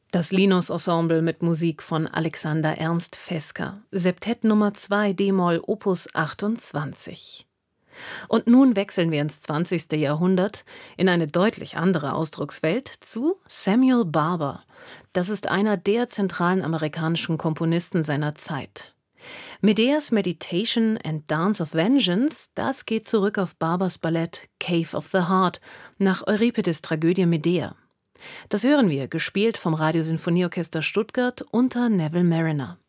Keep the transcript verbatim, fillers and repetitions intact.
Das Linus-Ensemble mit Musik von Alexander Ernst Fesker. Septett Nummer zwei d-Moll Opus achtundzwanzig. Und nun wechseln wir ins zwanzigste Jahrhundert, in eine deutlich andere Ausdruckswelt, zu Samuel Barber. Das ist einer der zentralen amerikanischen Komponisten seiner Zeit. Medea's Meditation and Dance of Vengeance, das geht zurück auf Barbers Ballett Cave of the Heart nach Euripides' Tragödie Medea. Das hören wir, gespielt vom Radiosinfonieorchester Stuttgart unter Neville Marriner.